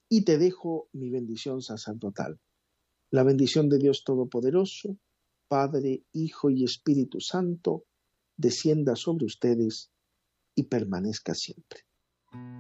y te dejo mi bendición sacerdotal. La bendición de Dios Todopoderoso, Padre, Hijo y Espíritu Santo, descienda sobre ustedes y permanezca siempre.